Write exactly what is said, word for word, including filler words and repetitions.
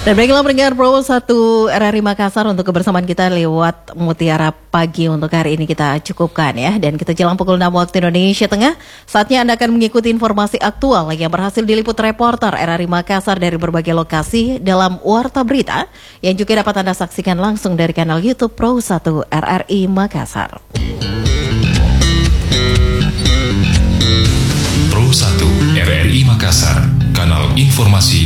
Dan baiklah pendengar Pro satu R R I Makassar, untuk kebersamaan kita lewat Mutiara Pagi untuk hari ini kita cukupkan ya. Dan kita jelang pukul enam waktu Indonesia Tengah, saatnya Anda akan mengikuti informasi aktual yang berhasil diliput reporter R R I Makassar dari berbagai lokasi dalam Warta Berita yang juga dapat Anda saksikan langsung dari kanal YouTube Pro satu R R I Makassar. Pro satu R R I Makassar, kanal informasi